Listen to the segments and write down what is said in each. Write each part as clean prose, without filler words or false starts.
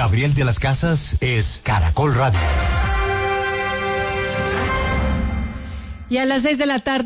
Gabriel de las Casas es Caracol Radio. Y a las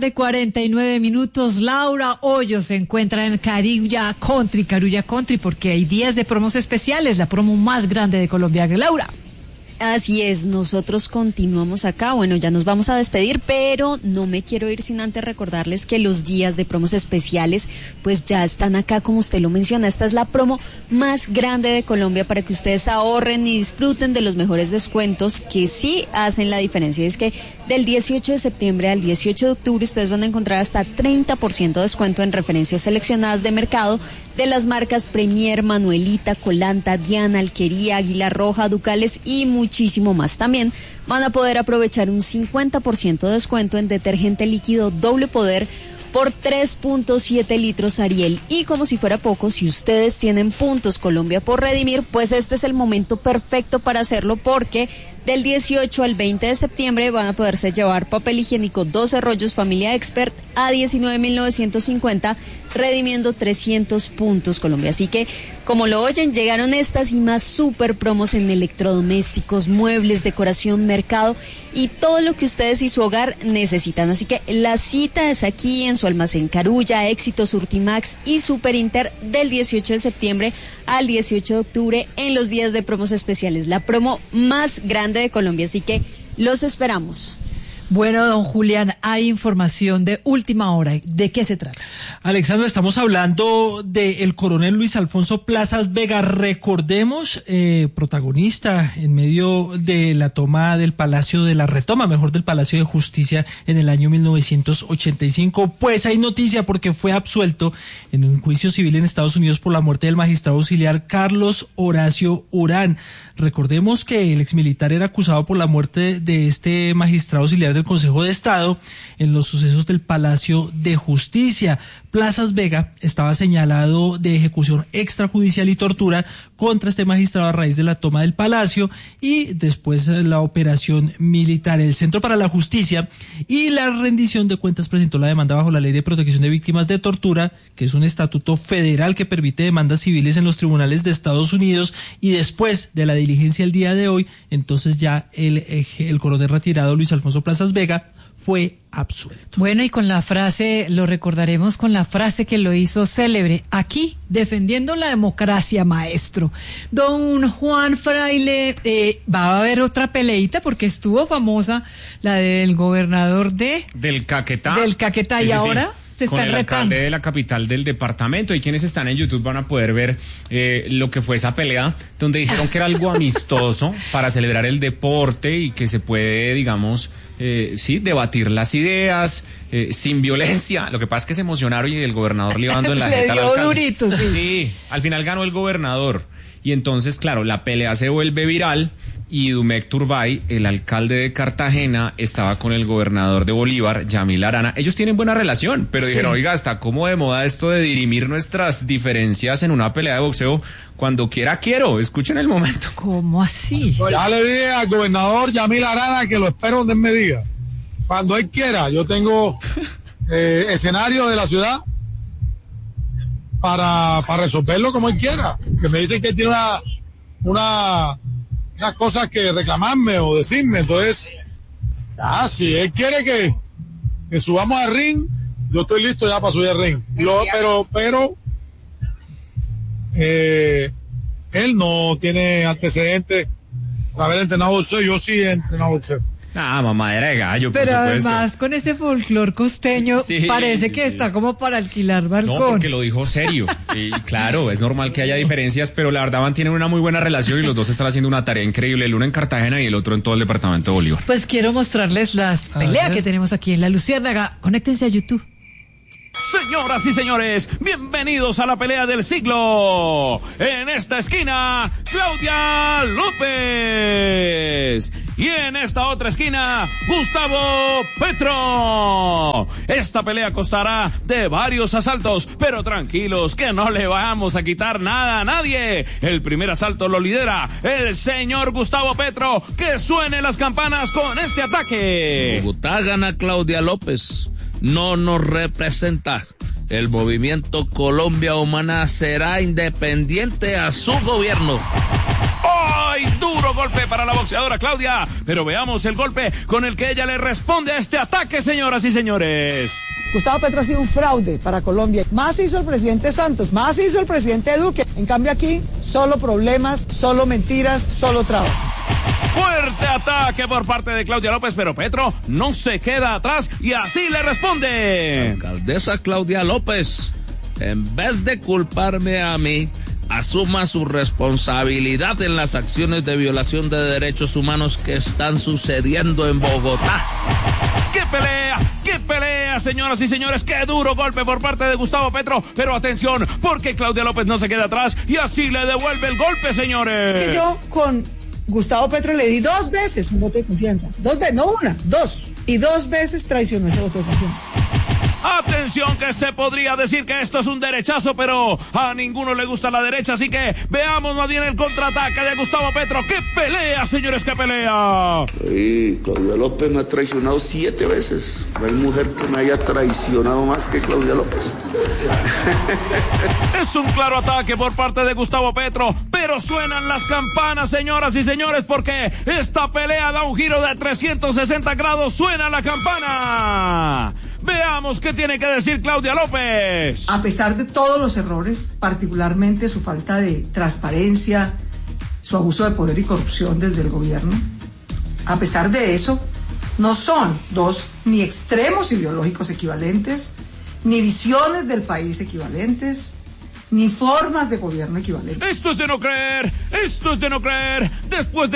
6:49 Laura Hoyos se encuentra en Carulla Country, porque hay días de promos especiales, la promo más grande de Colombia. Laura. Así es, nosotros continuamos acá. Bueno, ya nos vamos a despedir, pero no me quiero ir sin antes recordarles que los días de promos especiales pues ya están acá, como usted lo menciona. Esta es la promo más grande de Colombia para que ustedes ahorren y disfruten de los mejores descuentos que sí hacen la diferencia. Es que del 18 de septiembre al 18 de octubre ustedes van a encontrar hasta 30% de descuento en referencias seleccionadas de mercado de las marcas Premier, Manuelita, Colanta, Diana, Alquería, Águila Roja, Ducales y muchísimo más. También van a poder aprovechar un 50% de descuento en detergente líquido Doble Poder por 3.7 litros Ariel. Y como si fuera poco, si ustedes tienen puntos Colombia por redimir, pues este es el momento perfecto para hacerlo, porque del 18 al 20 de septiembre van a poderse llevar papel higiénico 12 rollos Familia Expert a 19.950, redimiendo 300 puntos Colombia. Así que, como lo oyen, llegaron estas y más super promos en electrodomésticos, muebles, decoración, mercado y todo lo que ustedes y su hogar necesitan. Así que la cita es aquí en su almacén Carulla, Éxitos, Urtimax y Super Inter del 18 de septiembre al 18 de octubre en los días de promos especiales. La promo más grande de Colombia, así que los esperamos. Bueno, don Julián, hay información de última hora. ¿De qué se trata? Alexandra, estamos hablando del coronel Luis Alfonso Plazas Vega. Recordemos, protagonista en medio de la toma del Palacio de la Retoma, mejor del Palacio de Justicia en el año 1985. Pues hay noticia porque fue absuelto en un juicio civil en Estados Unidos por la muerte del magistrado auxiliar Carlos Horacio Urán. Recordemos que el exmilitar era acusado por la muerte de este magistrado auxiliar del Consejo de Estado en los sucesos del Palacio de Justicia. Plazas Vega estaba señalado de ejecución extrajudicial y tortura contra este magistrado a raíz de la toma del Palacio y después la operación militar. El Centro para la Justicia y la Rendición de Cuentas presentó la demanda bajo la Ley de Protección de Víctimas de Tortura, que es un estatuto federal que permite demandas civiles en los tribunales de Estados Unidos, y después de la diligencia el día de hoy, entonces ya el coronel retirado Luis Alfonso Plazas Vega fue absuelto. Bueno, y con la frase, lo recordaremos con la frase que lo hizo célebre: aquí, defendiendo la democracia, maestro. Don Juan Fraile, va a haber otra peleita porque estuvo famosa la del gobernador del Caquetá, sí, y ahora se están con el retando. alcalde de la capital del departamento, y quienes están en YouTube van a poder ver lo que fue esa pelea, donde dijeron que era algo amistoso para celebrar el deporte y que se puede, digamos, debatir las ideas sin violencia. Lo que pasa es que se emocionaron y el gobernador le iba dando en la jeta al alcalde. Durito, sí. Sí, al final ganó el gobernador. Y entonces, claro, la pelea se vuelve viral y Dumec Turbay, el alcalde de Cartagena, estaba con el gobernador de Bolívar, Yamil Arana. Ellos tienen buena relación, pero dijeron, oiga, está como de moda esto de dirimir nuestras diferencias en una pelea de boxeo. Cuando quiera, quiero. Escuchen el momento. ¿Cómo así? Ya le dije al gobernador Yamil Arana que lo espero donde él me diga. Cuando él quiera, yo tengo escenario de la ciudad para resolverlo como él quiera. Que me dicen que él tiene unas cosas que reclamarme o decirme. Entonces, si él quiere que subamos al ring, yo estoy listo ya para subir al ring. Pero él no tiene antecedentes por haber entrenado boxeo. Yo sí he entrenado boxeo. Mamadera de gallo, pero por supuesto. Además con ese folclor costeño, parece que está como para alquilar balcón. No, porque lo dijo serio. Y claro, es normal que haya diferencias, pero la verdad mantienen una muy buena relación y los dos están haciendo una tarea increíble, el uno en Cartagena y el otro en todo el departamento de Bolívar. Pues quiero mostrarles las peleas que tenemos aquí en La Luciérnaga. Conéctense a YouTube. Señoras y señores, bienvenidos a la pelea del siglo. En esta esquina, Claudia López. Y en esta otra esquina, Gustavo Petro. Esta pelea costará de varios asaltos, pero tranquilos que no le vamos a quitar nada a nadie. El primer asalto lo lidera el señor Gustavo Petro. Que suenen las campanas con este ataque. Bogotá gana Claudia López. No nos representa. El movimiento Colombia Humana será independiente a su gobierno. ¡Ay! Duro golpe para la boxeadora Claudia. Pero veamos el golpe con el que ella le responde a este ataque, señoras y señores. Gustavo Petro ha sido un fraude para Colombia. Más hizo el presidente Santos, más hizo el presidente Duque. En cambio aquí, solo problemas, solo mentiras, solo trabas. Fuerte ataque por parte de Claudia López, pero Petro no se queda atrás y así le responde. Alcaldesa Claudia López, en vez de culparme a mí, asuma su responsabilidad en las acciones de violación de derechos humanos que están sucediendo en Bogotá. ¡Qué pelea! ¡Qué pelea, señoras y señores! ¡Qué duro golpe por parte de Gustavo Petro! Pero atención, porque Claudia López no se queda atrás y así le devuelve el golpe, señores. Es que yo con Gustavo Petro le di 2 veces un voto de confianza. 2 veces, no una, 2. Y 2 veces traicionó ese voto de confianza. Atención, que se podría decir que esto es un derechazo, pero a ninguno le gusta la derecha, así que veamos más bien el contraataque de Gustavo Petro. ¡Qué pelea, señores, qué pelea! Sí, Claudia López me ha traicionado 7 veces. No hay mujer que me haya traicionado más que Claudia López. Es un claro ataque por parte de Gustavo Petro, pero suenan las campanas, señoras y señores, porque esta pelea da un giro de 360 grados. ¡Suena la campana! Veamos qué tiene que decir Claudia López. A pesar de todos los errores, particularmente su falta de transparencia, su abuso de poder y corrupción desde el gobierno, a pesar de eso, no son 2 ni extremos ideológicos equivalentes, ni visiones del país equivalentes, ni formas de gobierno equivalentes. Esto es de no creer, esto es de no creer. Después de